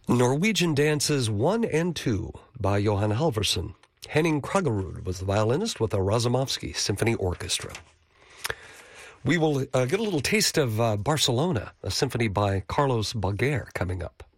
Norwegian Dances 1 and 2 by Johan Halvorsen. Henning Kraggerud was the violinist with the Razumovsky Symphony Orchestra. We will get a little taste of Barcelona, a symphony by Carlos Baguer coming up.